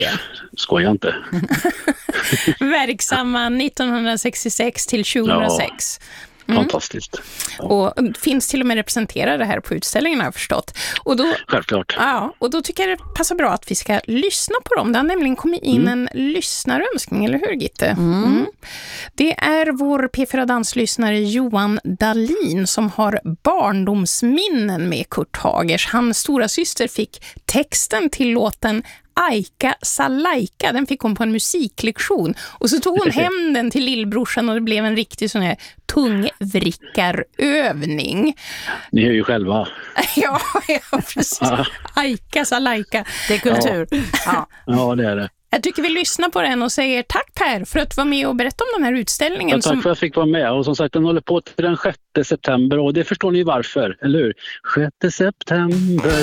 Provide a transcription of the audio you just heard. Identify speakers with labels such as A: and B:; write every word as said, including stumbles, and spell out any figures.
A: Ja.
B: Skoja inte.
A: Verksamma nittonhundrasextiosex till tjugohundrasex.
B: Ja, fantastiskt. Ja.
A: Och finns till och med representerade här på utställningen, har jag förstått. Och då,
B: Självklart.
A: Ja, och då tycker jag det passar bra att vi ska lyssna på dem. Det har nämligen kommit in
B: Mm.
A: en lyssnarönskning, eller hur Gitte?
C: Mm.
A: Mm. Det är vår P fyra Danslyssnare Johan Dahlin som har barndomsminnen med Kurt Hagers. Hans stora syster fick texten till låten Aika Salaika, den fick hon på en musiklektion och så tog hon hem den till lillbrorsan och det blev en riktig sån här tungvrickarövning.
B: Ni är ju själva.
A: Ja, ja precis.
B: Ja.
A: Aika Salaika.
C: Det är kultur. Ja.
B: Ja, det är det.
A: Jag tycker vi lyssnar på den och säger tack Per för att vara med och berätta om den här utställningen.
B: Ja, tack
A: som...
B: för att jag fick vara med. Och som sagt, den håller på till den sjätte september och det förstår ni varför, eller hur? sjätte september.